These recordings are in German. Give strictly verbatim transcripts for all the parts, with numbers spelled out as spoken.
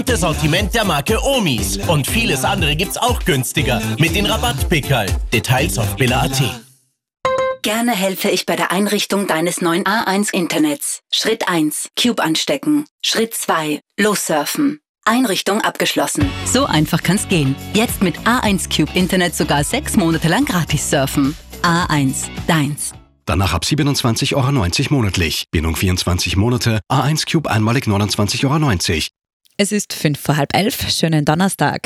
Das Sortiment der Marke Omis. Und vieles andere gibt's auch günstiger. Mit den Rabattpickerl. Details auf billa punkt at. Gerne helfe ich bei der Einrichtung deines neuen A eins Internets. Schritt eins. Cube anstecken. Schritt zwei. Lossurfen. Einrichtung abgeschlossen. So einfach kann's gehen. Jetzt mit A eins Cube Internet sogar sechs Monate lang gratis surfen. A eins. Deins. Danach ab siebenundzwanzig Euro neunzig monatlich. Bindung vierundzwanzig Monate. A eins Cube einmalig neunundzwanzig Euro neunzig. Es ist fünf vor halb elf. Schönen Donnerstag.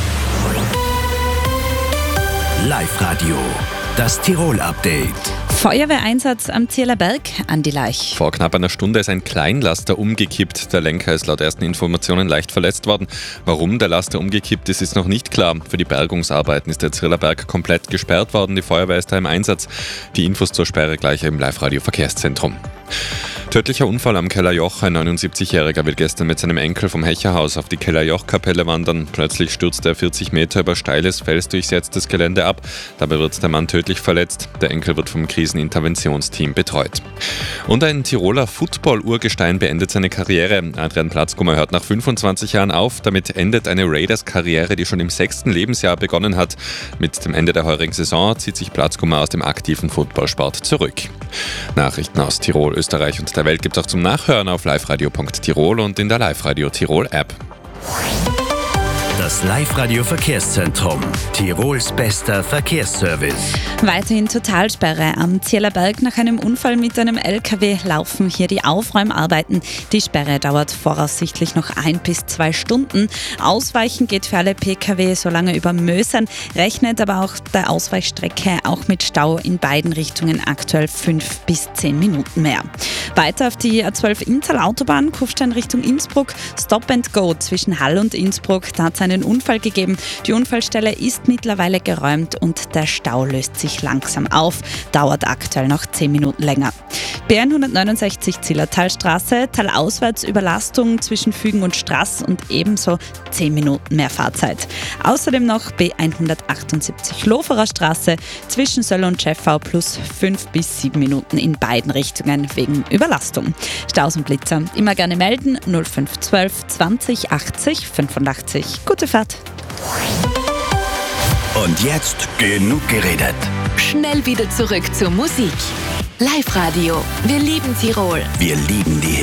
Live-Radio. Das Tirol-Update. Feuerwehreinsatz am Zierler Berg, Andi Leich. Vor knapp einer Stunde ist ein Kleinlaster umgekippt. Der Lenker ist laut ersten Informationen leicht verletzt worden. Warum der Laster umgekippt ist, ist noch nicht klar. Für die Bergungsarbeiten ist der Zierler Berg komplett gesperrt worden. Die Feuerwehr ist da im Einsatz. Die Infos zur Sperre gleich im Live-Radio-Verkehrszentrum. Tödlicher Unfall am Kellerjoch. Ein neunundsiebzigjähriger will gestern mit seinem Enkel vom Hecherhaus auf die Kellerjoch-Kapelle wandern. Plötzlich stürzt er vierzig Meter über steiles, felsdurchsetztes Gelände ab. Dabei wird der Mann tödlich verletzt. Der Enkel wird vom Kriseninterventionsteam betreut. Und ein Tiroler Football-Urgestein beendet seine Karriere. Adrian Platzkummer hört nach fünfundzwanzig Jahren auf. Damit endet eine Raiders-Karriere, die schon im sechsten Lebensjahr begonnen hat. Mit dem Ende der heurigen Saison zieht sich Platzkummer aus dem aktiven Footballsport zurück. Nachrichten aus Tirol, Österreich und der Welt gibt es auch zum Nachhören auf liveradio punkt tirol und in der Live-Radio Tirol App. Das Live-Radio-Verkehrszentrum. Tirols bester Verkehrsservice. Weiterhin Totalsperre am Zierler Berg. Nach einem Unfall mit einem L K W laufen hier die Aufräumarbeiten. Die Sperre dauert voraussichtlich noch ein bis zwei Stunden. Ausweichen geht für alle P K W so lange über Mösern, rechnet aber auch der Ausweichstrecke auch mit Stau in beiden Richtungen aktuell fünf bis zehn Minuten mehr. Weiter auf die A zwölf Inntal Autobahn, Kufstein Richtung Innsbruck, Stop and Go zwischen Hall und Innsbruck. Da hat es einen Unfall gegeben. Die Unfallstelle ist mittlerweile geräumt und der Stau löst sich langsam auf. Dauert aktuell noch zehn Minuten länger. B N hundertneunundsechzig Zillertalstraße, talauswärts Überlastung zwischen Fügen und Straß und ebenso zehn Minuten mehr Fahrzeit. Außerdem noch B hundertachtundsiebzig Loferer Straße zwischen Söll und Schäffau plus fünf bis sieben Minuten in beiden Richtungen wegen Überlastung. Staus und Blitzer immer gerne melden null fünf zwölf zwanzig achtzig fünfundachtzig. Gute Fahrt. Und jetzt genug geredet. Schnell wieder zurück zur Musik. Live-Radio. Wir lieben Tirol. Wir lieben die